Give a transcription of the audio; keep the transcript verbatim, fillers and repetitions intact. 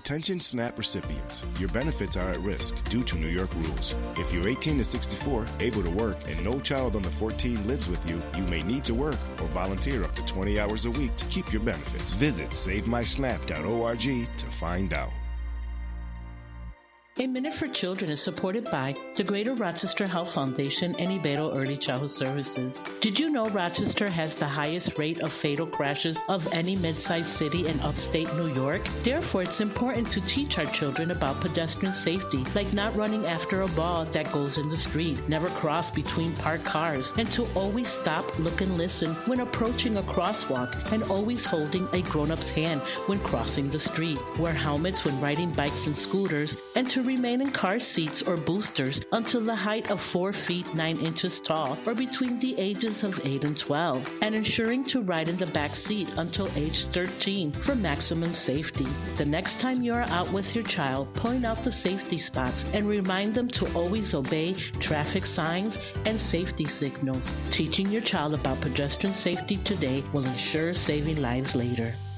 Attention SNAP recipients. Your benefits are at risk due to New York rules. If you're eighteen to sixty-four, able to work, and no child under fourteen lives with you, you may need to work or volunteer up to twenty hours a week to keep your benefits. Visit save my snap dot org to find out. A Minute for Children is supported by the Greater Rochester Health Foundation and Ibero Early Childhood Services. Did you know Rochester has the highest rate of fatal crashes of any mid-sized city in upstate New York? Therefore, it's important to teach our children about pedestrian safety, like not running after a ball that goes in the street, never cross between parked cars, and to always stop, look, and listen when approaching a crosswalk, and always holding a grown-up's hand when crossing the street. Wear helmets when riding bikes and scooters, and to remain in car seats or boosters until the height of four feet nine inches tall or between the ages of eight and twelve, and ensuring to ride in the back seat until age thirteen for maximum safety. The next time you are out with your child, point out the safety spots and remind them to always obey traffic signs and safety signals. Teaching your child about pedestrian safety today will ensure saving lives later.